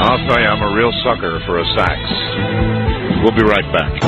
I'll tell you, I'm a real sucker for a sax. We'll be right back.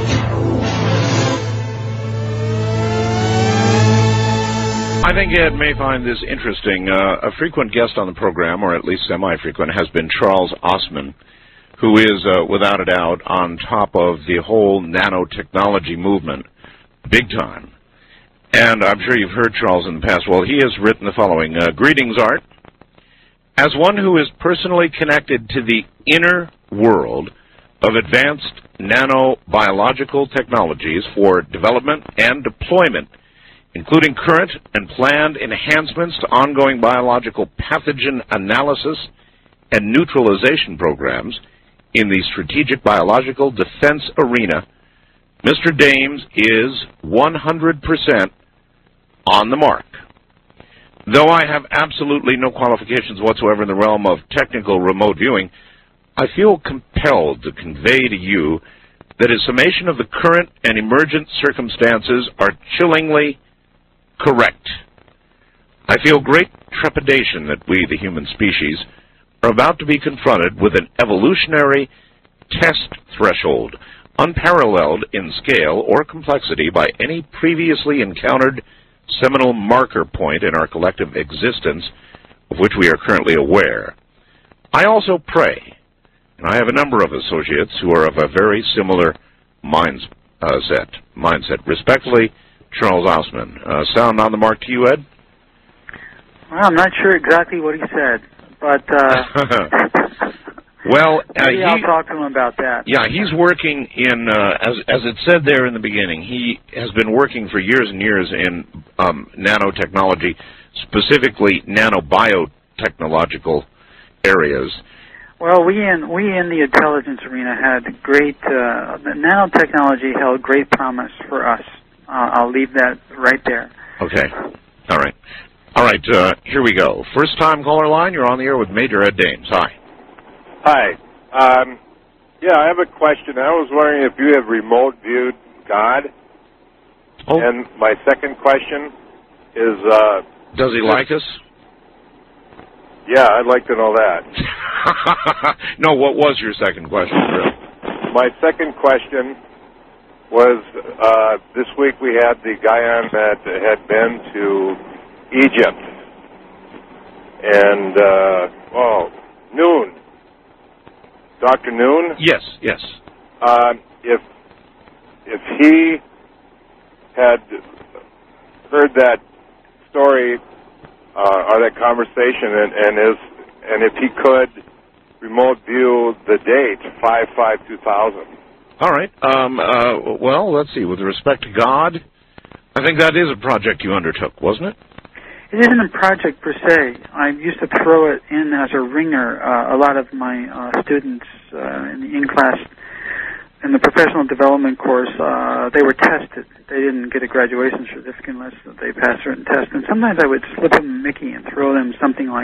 I think Ed may find this interesting. A frequent guest on the program, or at least semi-frequent, has been Charles Osman, who is, without a doubt, on top of the whole nanotechnology movement, big time. And I'm sure you've heard Charles in the past. Well, he has written the following. Greetings, Art. As one who is personally connected to the inner world of advanced nanobiological technologies for development and deployment, including current and planned enhancements to ongoing biological pathogen analysis and neutralization programs in the strategic biological defense arena, Mr. Dames is 100% on the mark. Though I have absolutely no qualifications whatsoever in the realm of technical remote viewing, I feel compelled to convey to you that a summation of the current and emergent circumstances are chillingly correct. I feel great trepidation that we, the human species, are about to be confronted with an evolutionary test threshold, unparalleled in scale or complexity by any previously encountered seminal marker point in our collective existence of which we are currently aware. I also pray, and I have a number of associates who are of a very similar mindset. Respectfully, Charles Osman. Sound on the mark to you, Ed? Well, I'm not sure exactly what he said, but well, maybe I'll talk to him about that. Yeah, he's working in, as it said there in the beginning, he has been working for years and years in nanotechnology, specifically nanobiotechnological areas. Well, we in the intelligence arena had great, nanotechnology held great promise for us. I'll leave that right there. Okay. All right. All right, here we go. First-time caller line, you're on the air with Major Ed Dames. Hi. Hi. Yeah, I have a question. I was wondering if you have remote viewed God. Oh. And my second question is... does he like us? Yeah, I'd like to know that. No, what was your second question, Bill? My second question was, this week we had the guy on that had been to Egypt. And, Noon. Dr. Noon? Yes. If he had heard that story or that conversation and if he could remote view the date 5/5/2000. All right. Well, let's see. With respect to God, I think that is a project you undertook, wasn't it? It isn't a project per se. I used to throw it in as a ringer. A lot of my students in class, in the professional development course, they were tested. They didn't get a graduation certificate unless they passed certain tests. And sometimes I would slip them a Mickey and throw them something like